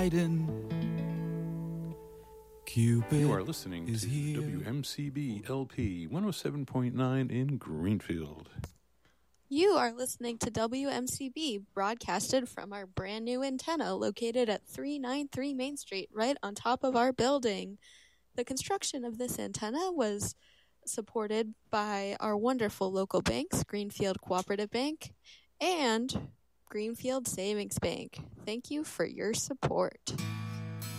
Cupid You are listening is to here. WMCB LP 107.9 in Greenfield. You are listening to WMCB, broadcasted from our brand new antenna located at 393 Main Street, right on top of our building. The construction of this antenna was supported by our wonderful local banks, Greenfield Cooperative Bank and Greenfield Savings Bank. Thank you for your support.